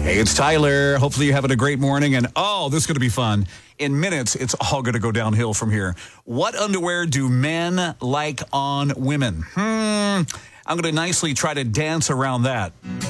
Hey, it's Tyler. Hopefully you're having a great morning. And this is going to be fun. In minutes, it's all going to go downhill from here. What underwear do men like on women? I'm going to nicely try to dance around that.